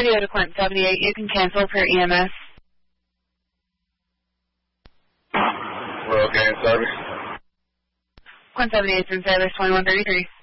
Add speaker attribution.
Speaker 1: Radio to Quint 78. You can cancel for EMS.
Speaker 2: We're okay in service.
Speaker 1: Quint 78's in service 2133.